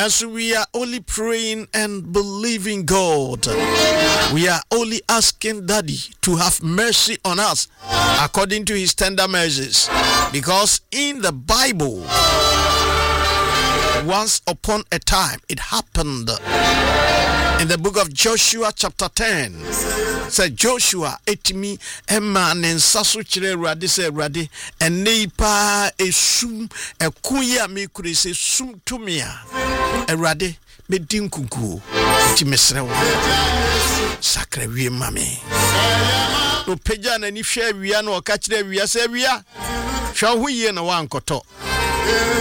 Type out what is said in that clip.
as we are only praying and believing God, we are only asking Daddy to have mercy on us according to his tender mercies. Because in the Bible, once upon a time, it happened in the book of Joshua chapter 10. Said Joshua etimi ema nensaso kire Awurade se Awurade enipa esum ekuya me kure se sum tumia Awurade medin kuku ti mesrewo sakra wie mame no peja na ni hwe awia na o ka kire awia se awia hwa ho yie na wankoto